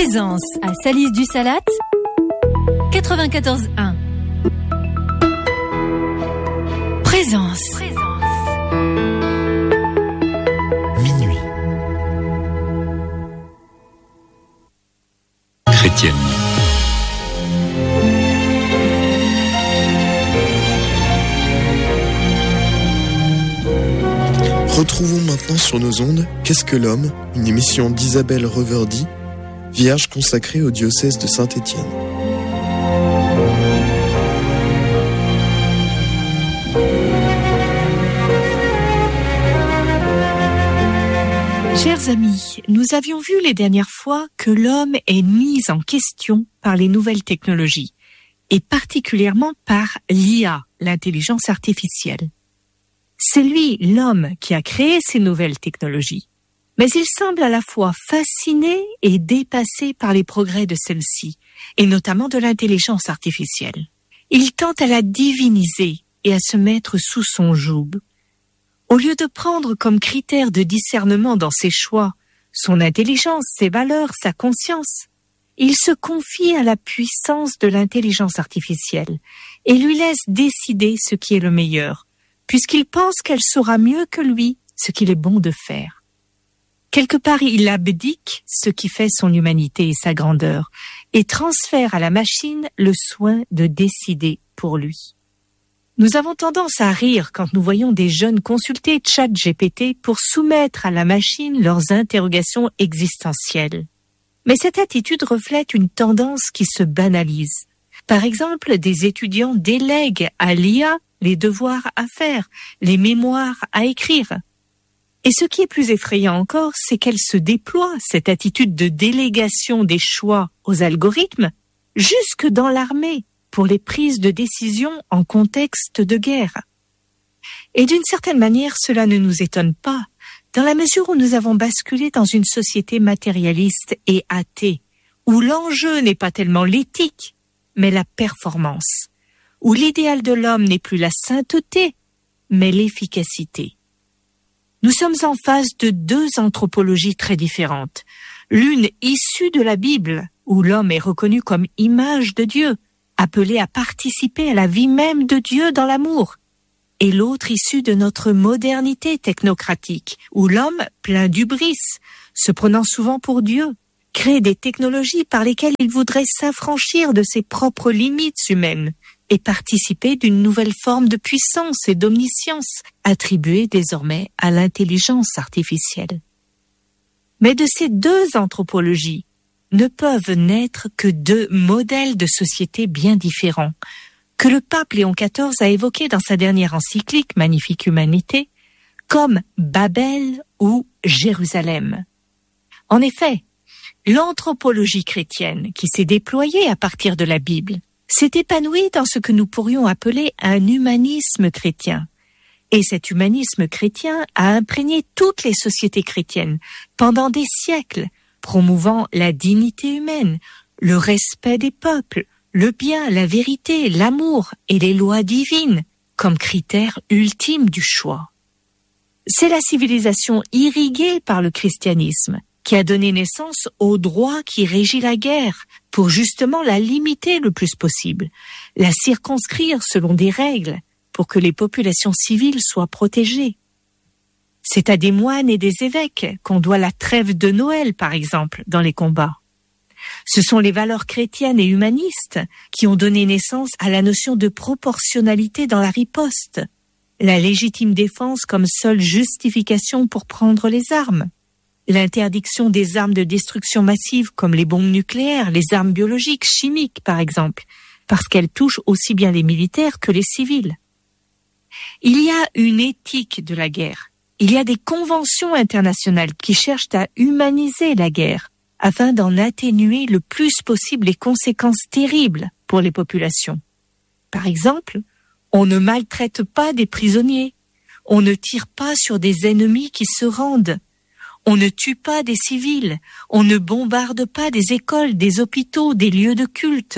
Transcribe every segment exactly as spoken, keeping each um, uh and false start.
Présence à Salis-du-Salat, quatre-vingt-quatorze un. Présence. Présence. Minuit. Chrétienne. Retrouvons maintenant sur nos ondes Qu'est-ce que l'homme, une émission d'Isabelle Reverdy, vierge consacrée au diocèse de Saint-Étienne. Chers amis, nous avions vu les dernières fois que l'homme est mis en question par les nouvelles technologies, et particulièrement par l'I A, l'intelligence artificielle. C'est lui, l'homme, qui a créé ces nouvelles technologies. Mais il semble à la fois fasciné et dépassé par les progrès de celle-ci, et notamment de l'intelligence artificielle. Il tente à la diviniser et à se mettre sous son joug. Au lieu de prendre comme critère de discernement dans ses choix son intelligence, ses valeurs, sa conscience, il se confie à la puissance de l'intelligence artificielle et lui laisse décider ce qui est le meilleur, puisqu'il pense qu'elle saura mieux que lui ce qu'il est bon de faire. Quelque part, il abdique ce qui fait son humanité et sa grandeur, et transfère à la machine le soin de décider pour lui. Nous avons tendance à rire quand nous voyons des jeunes consulter ChatGPT pour soumettre à la machine leurs interrogations existentielles. Mais cette attitude reflète une tendance qui se banalise. Par exemple, des étudiants délèguent à l'I A les devoirs à faire, les mémoires à écrire. Et ce qui est plus effrayant encore, c'est qu'elle se déploie, cette attitude de délégation des choix aux algorithmes, jusque dans l'armée, pour les prises de décision en contexte de guerre. Et d'une certaine manière, cela ne nous étonne pas, dans la mesure où nous avons basculé dans une société matérialiste et athée, où l'enjeu n'est pas tellement l'éthique, mais la performance, où l'idéal de l'homme n'est plus la sainteté, mais l'efficacité. Nous sommes en face de deux anthropologies très différentes. L'une issue de la Bible, où l'homme est reconnu comme image de Dieu, appelé à participer à la vie même de Dieu dans l'amour. Et l'autre issue de notre modernité technocratique, où l'homme, plein d'hubris, se prenant souvent pour Dieu, crée des technologies par lesquelles il voudrait s'affranchir de ses propres limites humaines et participer d'une nouvelle forme de puissance et d'omniscience attribuée désormais à l'intelligence artificielle. Mais de ces deux anthropologies ne peuvent naître que deux modèles de société bien différents, que le pape Léon quatorze a évoqués dans sa dernière encyclique Magnifique Humanité, comme Babel ou Jérusalem. En effet, l'anthropologie chrétienne qui s'est déployée à partir de la Bible s'est épanouie dans ce que nous pourrions appeler un humanisme chrétien. Et cet humanisme chrétien a imprégné toutes les sociétés chrétiennes pendant des siècles, promouvant la dignité humaine, le respect des peuples, le bien, la vérité, l'amour et les lois divines comme critères ultimes du choix. C'est la civilisation irriguée par le christianisme qui a donné naissance au droit qui régit la guerre pour justement la limiter le plus possible, la circonscrire selon des règles pour que les populations civiles soient protégées. C'est à des moines et des évêques qu'on doit la trêve de Noël, par exemple, dans les combats. Ce sont les valeurs chrétiennes et humanistes qui ont donné naissance à la notion de proportionnalité dans la riposte, la légitime défense comme seule justification pour prendre les armes, l'interdiction des armes de destruction massive comme les bombes nucléaires, les armes biologiques, chimiques par exemple, parce qu'elles touchent aussi bien les militaires que les civils. Il y a une éthique de la guerre. Il y a des conventions internationales qui cherchent à humaniser la guerre afin d'en atténuer le plus possible les conséquences terribles pour les populations. Par exemple, on ne maltraite pas des prisonniers, on ne tire pas sur des ennemis qui se rendent, on ne tue pas des civils, on ne bombarde pas des écoles, des hôpitaux, des lieux de culte.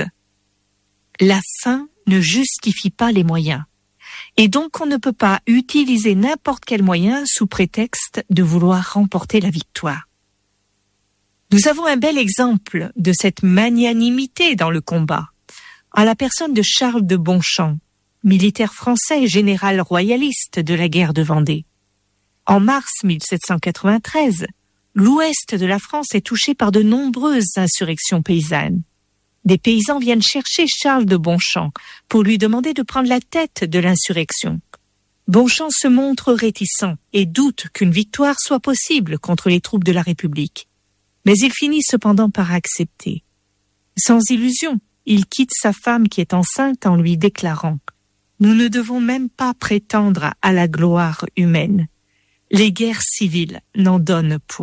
La fin ne justifie pas les moyens. Et donc on ne peut pas utiliser n'importe quel moyen sous prétexte de vouloir remporter la victoire. Nous avons un bel exemple de cette magnanimité dans le combat, à la personne de Charles de Bonchamp, militaire français et général royaliste de la guerre de Vendée. En mars mille sept cent quatre-vingt-treize, l'ouest de la France est touché par de nombreuses insurrections paysannes. Des paysans viennent chercher Charles de Bonchamp pour lui demander de prendre la tête de l'insurrection. Bonchamp se montre réticent et doute qu'une victoire soit possible contre les troupes de la République. Mais il finit cependant par accepter. Sans illusion, il quitte sa femme qui est enceinte en lui déclarant « Nous ne devons même pas prétendre à la gloire humaine. Les guerres civiles n'en donnent point. »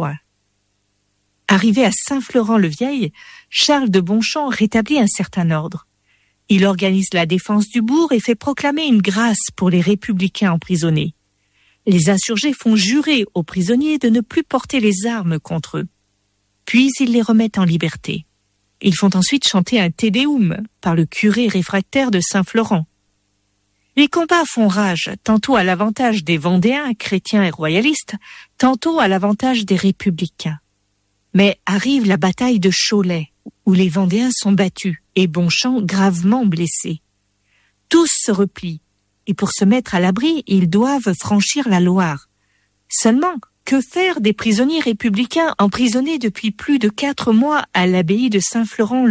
Arrivé à Saint-Florent-le-Vieil, Charles de Bonchamp rétablit un certain ordre. Il organise la défense du bourg et fait proclamer une grâce pour les républicains emprisonnés. Les insurgés font jurer aux prisonniers de ne plus porter les armes contre eux. Puis ils les remettent en liberté. Ils font ensuite chanter un Te Deum par le curé réfractaire de Saint-Florent. Les combats font rage, tantôt à l'avantage des Vendéens, chrétiens et royalistes, tantôt à l'avantage des républicains. Mais arrive la bataille de Cholet, où les Vendéens sont battus et Bonchamp gravement blessé. Tous se replient, et pour se mettre à l'abri, ils doivent franchir la Loire. Seulement, que faire des prisonniers républicains emprisonnés depuis plus de quatre mois à l'abbaye de Saint-Florent-le-Vieil ?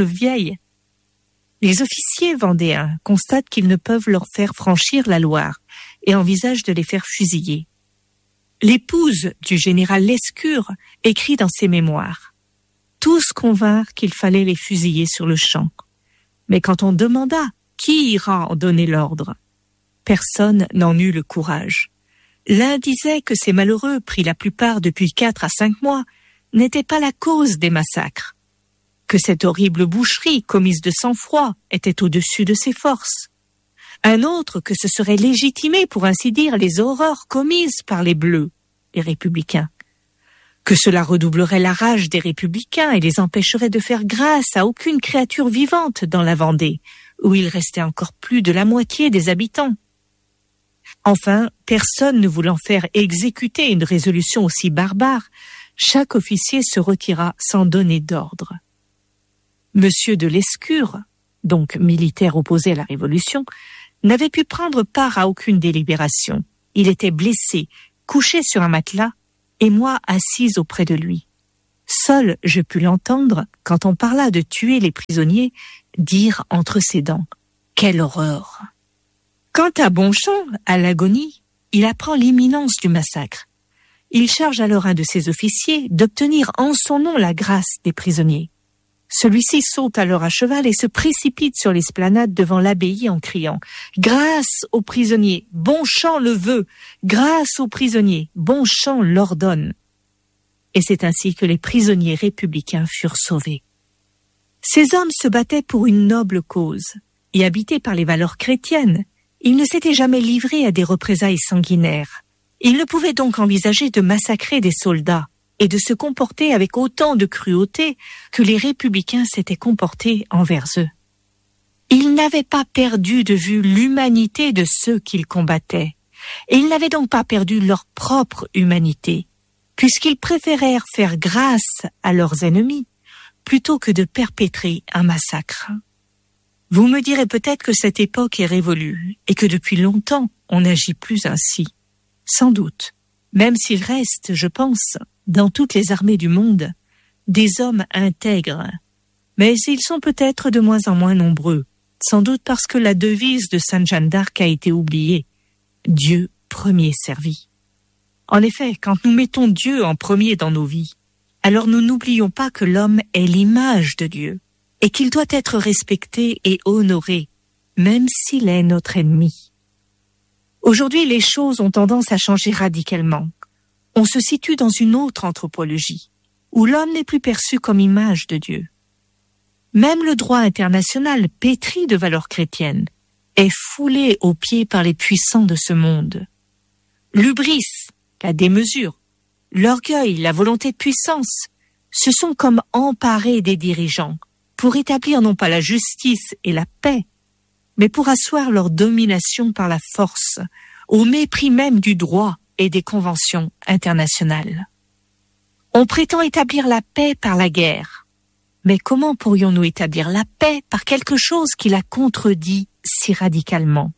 Les officiers vendéens constatent qu'ils ne peuvent leur faire franchir la Loire et envisagent de les faire fusiller. L'épouse du général Lescure écrit dans ses mémoires « Tous convinrent qu'il fallait les fusiller sur le champ. Mais quand on demanda qui ira en donner l'ordre, personne n'en eut le courage. L'un disait que ces malheureux, pris la plupart depuis quatre à cinq mois, n'étaient pas la cause des massacres, que cette horrible boucherie commise de sang-froid était au-dessus de ses forces. Un autre que ce serait légitimé, pour ainsi dire, les horreurs commises par les Bleus, les républicains, que cela redoublerait la rage des républicains et les empêcherait de faire grâce à aucune créature vivante dans la Vendée, où il restait encore plus de la moitié des habitants. Enfin, personne ne voulant faire exécuter une résolution aussi barbare, chaque officier se retira sans donner d'ordre. Monsieur de Lescure, donc militaire opposé à la Révolution, n'avait pu prendre part à aucune délibération. Il était blessé, couché sur un matelas, et moi assise auprès de lui. Seul je pus l'entendre, quand on parla de tuer les prisonniers, dire entre ses dents « Quelle horreur !» Quant à Bonchamp, à l'agonie, il apprend l'imminence du massacre. Il charge alors un de ses officiers d'obtenir en son nom la grâce des prisonniers. Celui-ci saute alors à cheval et se précipite sur l'esplanade devant l'abbaye en criant « Grâce aux prisonniers, Bonchamp le veut, grâce aux prisonniers, Bonchamp l'ordonne ». Et c'est ainsi que les prisonniers républicains furent sauvés. Ces hommes se battaient pour une noble cause, et habités par les valeurs chrétiennes, ils ne s'étaient jamais livrés à des représailles sanguinaires. Ils ne pouvaient donc envisager de massacrer des soldats et de se comporter avec autant de cruauté que les républicains s'étaient comportés envers eux. Ils n'avaient pas perdu de vue l'humanité de ceux qu'ils combattaient, et ils n'avaient donc pas perdu leur propre humanité, puisqu'ils préférèrent faire grâce à leurs ennemis plutôt que de perpétrer un massacre. Vous me direz peut-être que cette époque est révolue et que depuis longtemps on n'agit plus ainsi. Sans doute, même s'il reste, je pense, dans toutes les armées du monde, des hommes intègres, mais ils sont peut-être de moins en moins nombreux, sans doute parce que la devise de Sainte Jeanne d'Arc a été oubliée. Dieu premier servi. En effet, quand nous mettons Dieu en premier dans nos vies, alors nous n'oublions pas que l'homme est l'image de Dieu et qu'il doit être respecté et honoré, même s'il est notre ennemi. Aujourd'hui, les choses ont tendance à changer radicalement. On se situe dans une autre anthropologie, où l'homme n'est plus perçu comme image de Dieu. Même le droit international, pétri de valeurs chrétiennes, est foulé aux pieds par les puissants de ce monde. L'hubris, la démesure, l'orgueil, la volonté de puissance, se sont comme emparés des dirigeants pour établir non pas la justice et la paix, mais pour asseoir leur domination par la force, au mépris même du droit et des conventions internationales. On prétend établir la paix par la guerre. Mais comment pourrions-nous établir la paix par quelque chose qui la contredit si radicalement?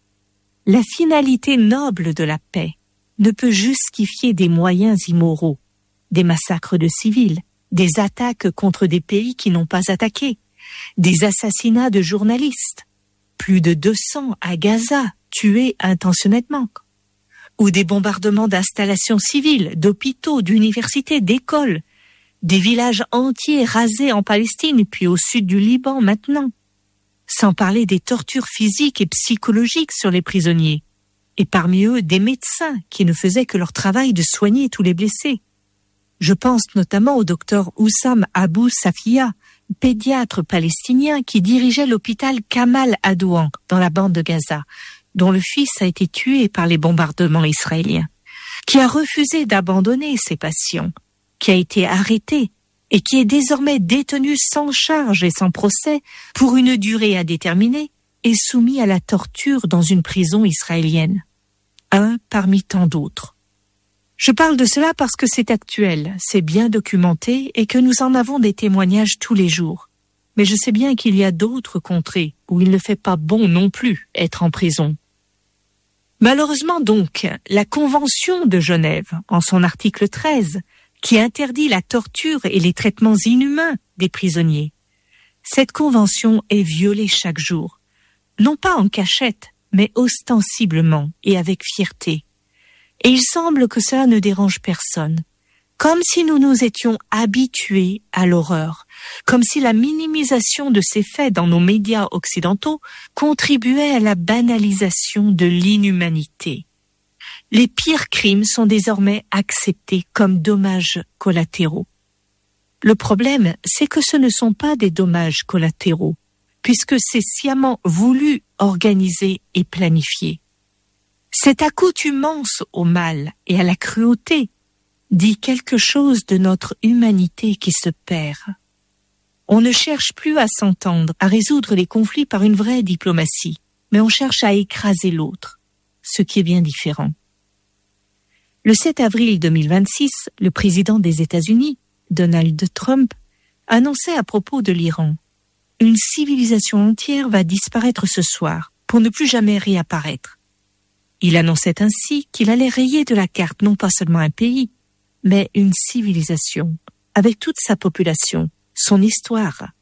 La finalité noble de la paix ne peut justifier des moyens immoraux, des massacres de civils, des attaques contre des pays qui n'ont pas attaqué, des assassinats de journalistes, plus de deux cents à Gaza tués intentionnellement, ou des bombardements d'installations civiles, d'hôpitaux, d'universités, d'écoles, des villages entiers rasés en Palestine puis au sud du Liban maintenant, sans parler des tortures physiques et psychologiques sur les prisonniers, et parmi eux des médecins qui ne faisaient que leur travail de soigner tous les blessés. Je pense notamment au docteur Oussam Abou Safia, pédiatre palestinien qui dirigeait l'hôpital Kamal Adouan dans la bande de Gaza, dont le fils a été tué par les bombardements israéliens, qui a refusé d'abandonner ses patients, qui a été arrêté et qui est désormais détenu sans charge et sans procès pour une durée indéterminée et soumis à la torture dans une prison israélienne. Un parmi tant d'autres. Je parle de cela parce que c'est actuel, c'est bien documenté et que nous en avons des témoignages tous les jours. Mais je sais bien qu'il y a d'autres contrées où il ne fait pas bon non plus être en prison. Malheureusement donc, la Convention de Genève, en son article treize, qui interdit la torture et les traitements inhumains des prisonniers, cette convention est violée chaque jour, non pas en cachette, mais ostensiblement et avec fierté. Et il semble que cela ne dérange personne, comme si nous nous étions habitués à l'horreur, comme si la minimisation de ces faits dans nos médias occidentaux contribuait à la banalisation de l'inhumanité. Les pires crimes sont désormais acceptés comme dommages collatéraux. Le problème, c'est que ce ne sont pas des dommages collatéraux, puisque c'est sciemment voulu, organisé et planifié. Cette accoutumance au mal et à la cruauté dit quelque chose de notre humanité qui se perd. On ne cherche plus à s'entendre, à résoudre les conflits par une vraie diplomatie, mais on cherche à écraser l'autre, ce qui est bien différent. Le sept avril deux mille vingt-six, le président des États-Unis, Donald Trump, annonçait à propos de l'Iran « Une civilisation entière va disparaître ce soir pour ne plus jamais réapparaître. » Il annonçait ainsi qu'il allait rayer de la carte non pas seulement un pays, mais une civilisation, avec toute sa population, son histoire,